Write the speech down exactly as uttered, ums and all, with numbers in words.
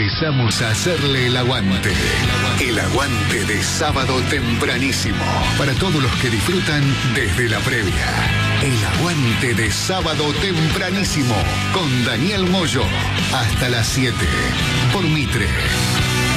empezamos a hacerle el aguante. El aguante de sábado tempranísimo. Para todos los que disfrutan desde la previa. El aguante de sábado tempranísimo. Con Daniel Moyo. Hasta las siete. Por Mitre.